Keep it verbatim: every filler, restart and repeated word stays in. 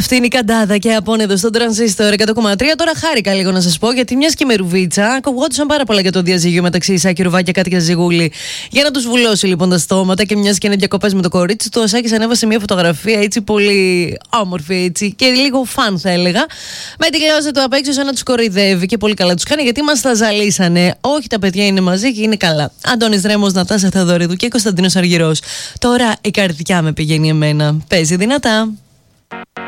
Αυτή είναι η Καντάδα και από εδώ στον Τρανζίστορ εκατό κόμμα τρία. Τώρα χάρηκα λίγο να σας πω, γιατί μιας και με Ρουβίτσα ακουγόντουσαν πάρα πολλά για το διαζύγιο μεταξύ Ισάκη Ρουβά και Κάτια Ζιγούλη. Για να τους βουλώσει λοιπόν τα στόματα και μιας και είναι διακοπές με το κορίτσι του, ο Σάκης ανέβασε μια φωτογραφία έτσι πολύ όμορφη έτσι και λίγο φαν θα έλεγα. Με τη γλώσσα του απ' έξω σαν να τους κοροϊδεύει και πολύ καλά τους κάνει, γιατί μας τα ζαλίσανε. Όχι, τα παιδιά είναι μαζί και είναι καλά. Αντώνης Ρέμος, Νατάσα Θεοδωρίδου και Κωνσταντίνος Αργυρός. Τώρα η καρδιά με πηγαίνει εμένα. Παίζει δυνατά.